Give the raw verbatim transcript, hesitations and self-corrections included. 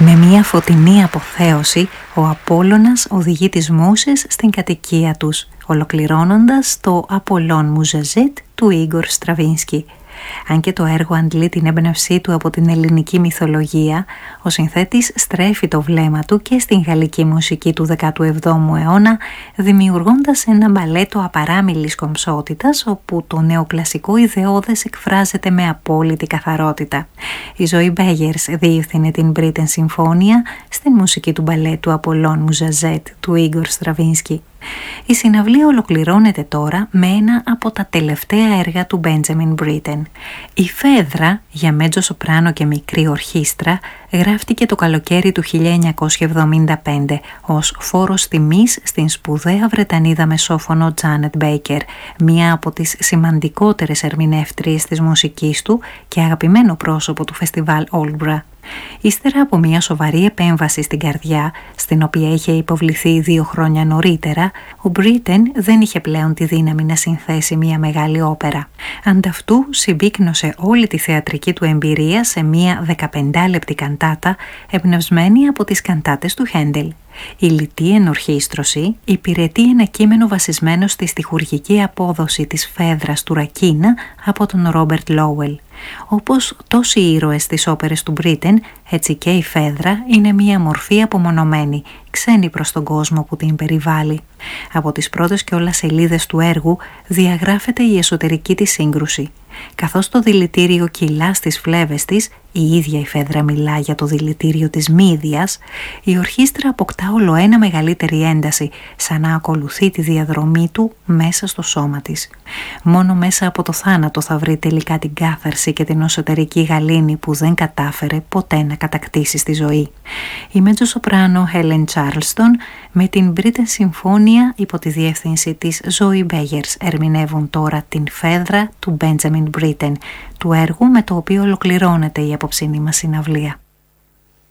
Με μια φωτεινή αποθέωση, ο Απόλλωνας οδηγεί τις μούσες στην κατοικία τους, ολοκληρώνοντας το «Απόλλων Μουζαζέτ» του Ίγκορ Στραβίνσκι. Αν και το έργο αντλεί την έμπνευσή του από την ελληνική μυθολογία, ο συνθέτης στρέφει το βλέμμα του και στην γαλλική μουσική του δέκατου εβδόμου αιώνα, δημιουργώντας ένα μπαλέτο απαράμιλης κομψότητας, όπου το νεοκλασικό ιδεώδες εκφράζεται με απόλυτη καθαρότητα. Η Ζωή Μπέγερς διεύθυνε την Britten Συμφώνια στην μουσική του μπαλέτου «Απόλλων Μουζαζέτ» του Ίγκορ Στραβίνσκι. Η συναυλία ολοκληρώνεται τώρα με ένα από τα τελευταία έργα του Μπέντζαμιν Μπρίτεν. Η Φέδρα, για μέτζο σοπράνο και μικρή ορχήστρα, γράφτηκε το καλοκαίρι του χίλια εννιακόσια εβδομήντα πέντε ως φόρος τιμής στην σπουδαία Βρετανίδα μεσόφωνο Τζάνετ Μπέικερ, μία από τις σημαντικότερες ερμηνεύτριες της μουσικής του και αγαπημένο πρόσωπο του φεστιβάλ Όλμπρα. Ύστερα από μια σοβαρή επέμβαση στην καρδιά, στην οποία είχε υποβληθεί δύο χρόνια νωρίτερα, ο Μπρίτεν δεν είχε πλέον τη δύναμη να συνθέσει μια μεγάλη όπερα. Ανταυτού συμπίκνωσε όλη τη θεατρική του εμπειρία σε μια δεκαπεντάλεπτη καντάτα, εμπνευσμένη από τις καντάτες του Χέντελ. Η λιτή ενορχήστρωση υπηρετεί ένα κείμενο βασισμένο στη στιχουργική απόδοση της Φέδρας του Ρακίνα από τον Ρόμπερτ Λόουελ. Όπως τόσοι ήρωες της όπερες του Μπρίτεν, έτσι και η Φέδρα είναι μια μορφή απομονωμένη, ξένη προς τον κόσμο που την περιβάλλει. Από τις πρώτες και όλα σελίδες του έργου διαγράφεται η εσωτερική της σύγκρουση. Καθώς το δηλητήριο κυλά στις φλέβες της, η ίδια η Φέδρα μιλά για το δηλητήριο της μύδιας, η ορχήστρα αποκτά όλο ένα μεγαλύτερη ένταση, σαν να ακολουθεί τη διαδρομή του μέσα στο σώμα της. Μόνο μέσα από το θάνατο θα βρει τελικά την κάθαρση και την εσωτερική γαλήνη που δεν κατάφερε ποτέ να κατακτήσει στη ζωή. Η μέτζο σοπράνο Helen Charleston με την Britten Συμφώνια υπό τη διεύθυνση της Ζωή Μπέγερς ερμηνεύουν τώρα την Φέδρα του Benjamin Britten, του έργου με το οποίο ολοκληρώνεται η απόψινή μας συναυλία.